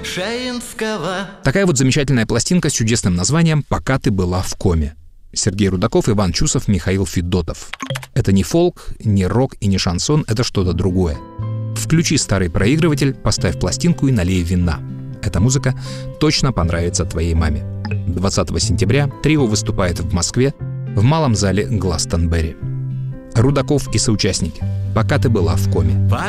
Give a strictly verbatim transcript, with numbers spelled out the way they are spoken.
Шаинского. Такая вот замечательная пластинка с чудесным названием «Пока ты была в коме». Сергей Рудаков, Иван Чусов, Михаил Федотов. Это не фолк, не рок и не шансон, это что-то другое. Включи старый проигрыватель, поставь пластинку и налей вина. Эта музыка точно понравится твоей маме. двадцатого сентября трио выступает в Москве в малом зале Гластонберри. Рудаков и соучастники. «Пока ты была в коме».